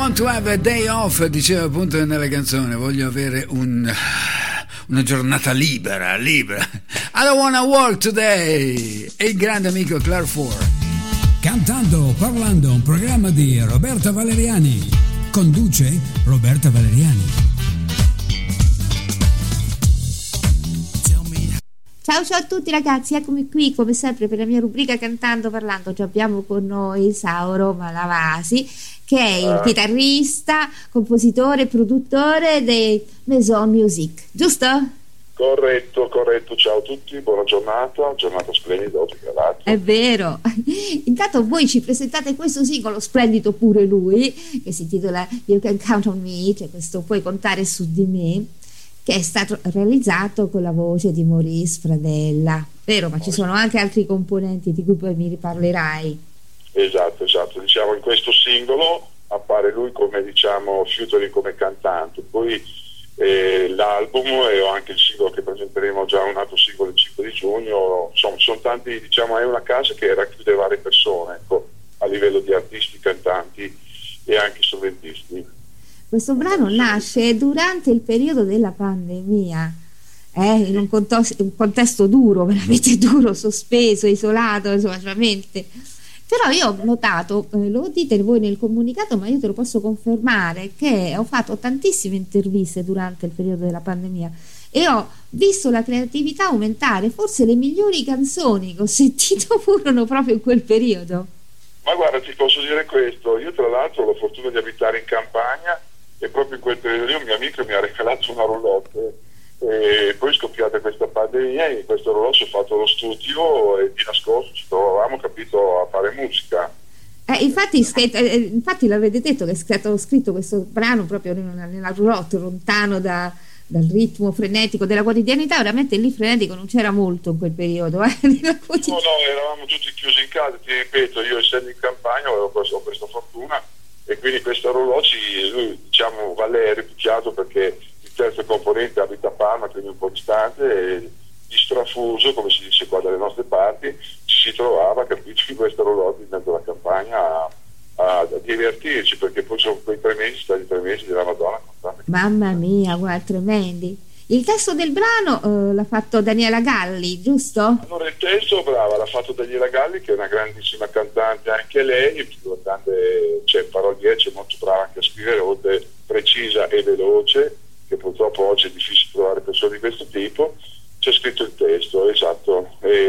want to have a day off, diceva appunto nella canzone, voglio avere una giornata libera. I don't wanna work today. E il grande amico Claire Ford. Cantando, parlando, un programma di Roberta Valeriani. Conduce Roberta Valeriani. Ciao a tutti ragazzi, eccomi qui come sempre per la mia rubrica Cantando Parlando. Ci abbiamo con noi Sauro Malavasi, che è il chitarrista, compositore e produttore dei Maison Music, giusto? Corretto, ciao a tutti, buona giornata splendida oggi, grazie. È vero. Intanto voi ci presentate questo singolo splendido pure lui, che si intitola You Can Count on Me, cioè questo puoi contare su di me, che è stato realizzato con la voce di Maurice Fradella, vero? Ma ci sono anche altri componenti di cui poi mi riparlerai. Esatto, diciamo in questo singolo appare lui come, diciamo, featuring come cantante, poi l'album e anche il singolo che presenteremo, già un altro singolo il 5 di giugno, insomma sono tanti, diciamo, è una casa che racchiude varie persone, ecco, a livello di artisti, cantanti e anche strumentisti. Questo brano nasce durante il periodo della pandemia, in un contesto duro, veramente duro, sospeso, isolato, solamente. Però io ho notato, lo dite voi nel comunicato, ma io te lo posso confermare, che ho fatto tantissime interviste durante il periodo della pandemia e ho visto la creatività aumentare. Forse le migliori canzoni che ho sentito furono proprio in quel periodo. Ma guarda, ti posso dire questo, io tra l'altro ho la fortuna di abitare in campagna e proprio in quel periodo un mio amico mi ha regalato una roulotte e poi è scoppiata questa pandemia e in questo roulotte ho fatto lo studio e di nascosto ci trovavamo, capito, a fare musica. Infatti l'avete detto che è stato scritto questo brano proprio nella roulotte, lontano dal ritmo frenetico della quotidianità. Veramente lì frenetico non c'era molto in quel periodo. No, eravamo tutti chiusi in casa, ti ripeto, io essendo in campagna ho questa fortuna e quindi questa roulotte, lui, diciamo, Valerio picchiato perché il terzo componente abita a Parma, quindi un po' distante, e di strafuso, come si dice qua dalle nostre parti, ci si trovava, capito, in questa roulotte in mezzo alla campagna a divertirci, perché poi sono quei 3 mesi, stati 3 mesi della Madonna. Mamma mia, guarda, tremendi. Il testo del brano l'ha fatto Daniela Galli, giusto? Allora il testo, brava, l'ha fatto Daniela Galli, che è una grandissima cantante anche lei, c'è paroliera, c'è molto brava anche a scrivere, oltre precisa e veloce, che purtroppo oggi è difficile trovare persone di questo tipo. C'è scritto il testo, esatto,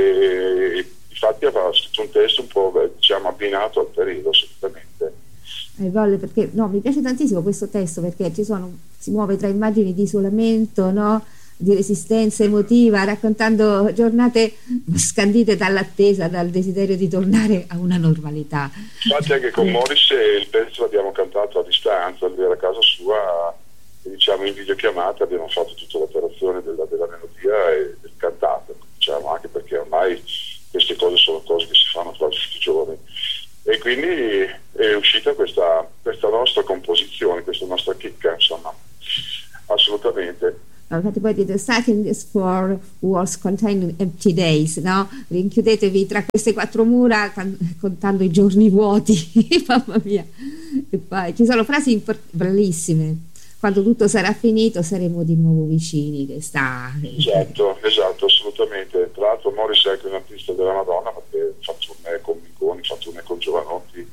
e infatti aveva scritto un testo un po', diciamo, abbinato al periodo, assolutamente. Perché mi piace tantissimo questo testo, perché si muove tra immagini di isolamento, no? Di resistenza emotiva, raccontando giornate scandite dall'attesa, dal desiderio di tornare a una normalità. Infatti anche con Morris il pezzo l'abbiamo cantato a distanza, lui era a casa sua, diciamo in videochiamata abbiamo fatto tutta l'operazione della melodia e del cantato, diciamo, anche perché ormai queste cose sono cose che si fanno quasi tutti i giorni. E quindi è uscita questa nostra composizione, questa nostra chicca, insomma, assolutamente. Infatti poi dite "Starting this 4 walls containing empty days", no? Rinchiudetevi tra queste 4 mura contando i giorni vuoti. Mamma mia. E poi ci sono frasi bellissime: "Quando tutto sarà finito saremo di nuovo vicini", che sta... Esatto, assolutamente. Tra l'altro Morris è anche un artista della Madonna, perché fa tournée con Mingoni, fa tournée con Giovanotti,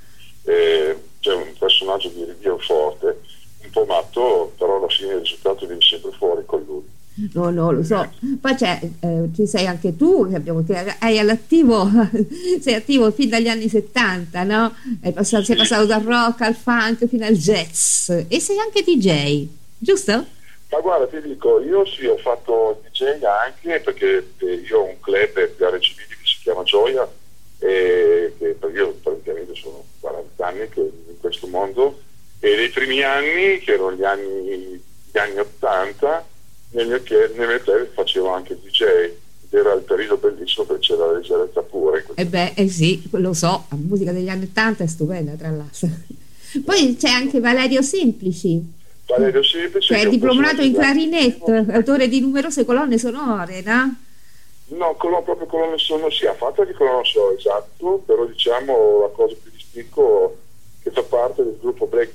c'è un personaggio di rilievo forte, un po' matto, però alla fine il risultato viene sempre fuori con lui. No, lo so. Poi ci sei anche tu, che hai all'attivo, sei attivo fin dagli anni 70, no? Sei passato dal rock al funk fino al jazz, e sei anche DJ, giusto? Ma guarda, ti dico, io sì, ho fatto DJ anche perché io ho un club di RCB che si chiama Gioia, perché io praticamente sono 40 anni che in questo mondo, e nei primi anni, che erano gli anni 80, nel mio club facevo anche il DJ, ed era il periodo bellissimo perché c'era la leggerezza pura. Sì, lo so, la musica degli anni 80 è stupenda, tra l'altro. Poi c'è anche Valerio Semplici, che è diplomato in clarinetto, autore di numerose colonne sonore, no? No, proprio colonne sonore, sì, ha fatto anche colonne sonore, esatto, però diciamo la cosa più di spicco che fa parte del gruppo Black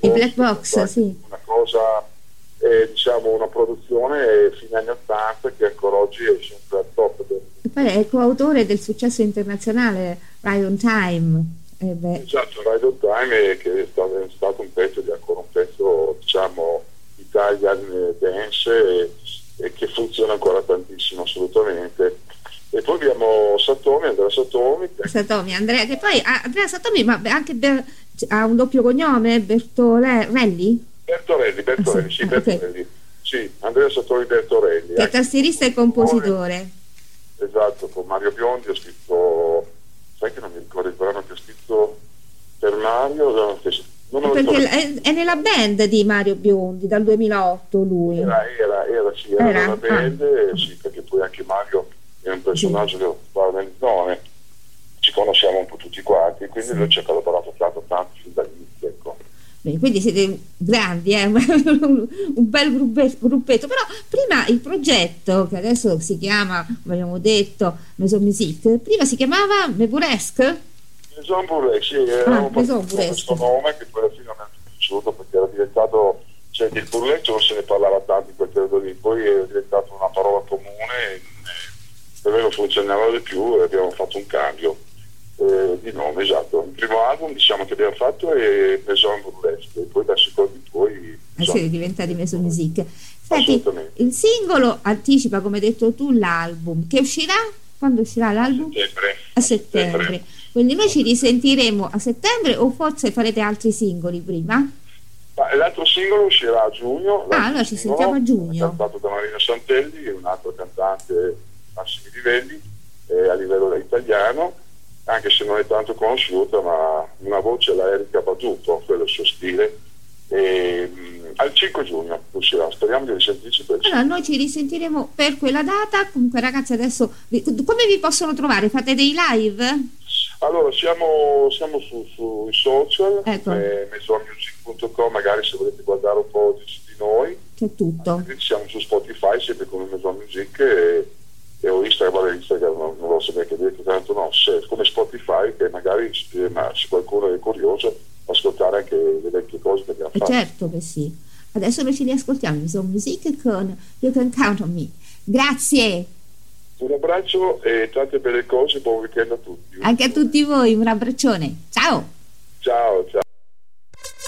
I black box, sì. Una cosa, diciamo, una produzione fine anni 80 che ancora oggi è sempre al top. E poi è coautore del successo internazionale Ride on Time. Esatto, Ride on Time, che è stato un pezzo, ancora un pezzo, diciamo, Italian dance, e che funziona ancora tantissimo, assolutamente. E poi abbiamo Andrea Satomi, Andrea, che poi Andrea Satomi, ma anche ha un doppio cognome, Bertorelli? Bertorelli, sì, Bertorelli. Okay. Sì, Andrea Satomi Bertorelli. Che è tastierista e compositore. Esatto, con Mario Biondi ha scritto, sai che non mi ricordo il brano che ha scritto per Mario, perché è nella band di Mario Biondi dal 2008 lui. Era nella band, sì, perché poi anche Mario è un personaggio che parla nel nome, ci conosciamo un po' tutti quanti, quindi lui ci ha collaborato tanto fin dall'inizio, ecco. Bene, quindi siete grandi, un bel gruppetto. Però prima il progetto, che adesso si chiama, come abbiamo detto, Maison Musique, prima si chiamava Burlesque? Maison Burlesque, sì, era un questo nome che poi alla fine non mi è piaciuto, perché era diventato, cioè il burlesque non se ne parlava tanto in quel periodo lì, poi è diventato una parola comune, per me non funzionava di più e abbiamo fatto un cambio di nome. Esatto, il primo album, diciamo, che abbiamo fatto è Maison Burlesque, e poi da secondo in poi siete diventati Maison Musique. Senti, il singolo anticipa, come hai detto tu, l'album che uscirà. Quando uscirà l'album? A settembre. Quindi noi ci risentiremo a settembre, o forse farete altri singoli prima? L'altro singolo uscirà a giugno. Allora ci sentiamo a giugno. Cantato da Marina Santelli, un altro cantante massimi livelli a livello italiano, anche se non è tanto conosciuta, ma una voce, la Erika Baduto, quello è il suo stile. Al 5 giugno uscirà, speriamo di risentirci per allora noi ci risentiremo per quella data. Comunque ragazzi, adesso come vi possono trovare? Fate dei live? Allora siamo sui social, ecco. maisonmusic.com, magari se volete guardare un po' di noi c'è tutto. Siamo su Spotify sempre come Maison Music, e ho Instagram non lo so neanche dire, tanto no, come Spotify, che magari se qualcuno è curioso ascoltare anche le vecchie cose che abbiamo fatto. Certo che sì. Adesso noi ci riascoltiamo Maison Music con You Can Count on Me. Grazie. Un abbraccio e tante belle cose, buon weekend a tutti. Anche a tutti voi, un abbraccione. Ciao. Ciao.